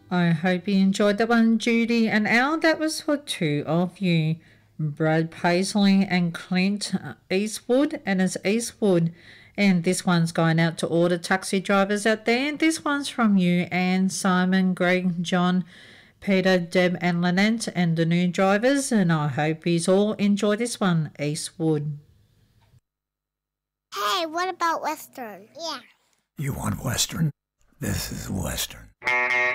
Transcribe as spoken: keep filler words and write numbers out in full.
I hope you enjoyed that one, Judy and Al. That was for two of you, Brad Paisley and Clint Eastwood, and it's Eastwood. And this one's going out to all the taxi drivers out there. And this one's from you, Anne, Simon, Greg, John, Peter, Deb, and Lynette, and the new drivers. And I hope you all enjoy this one, Eastwood. Hey, what about Western? Yeah. You want Western? This is Western.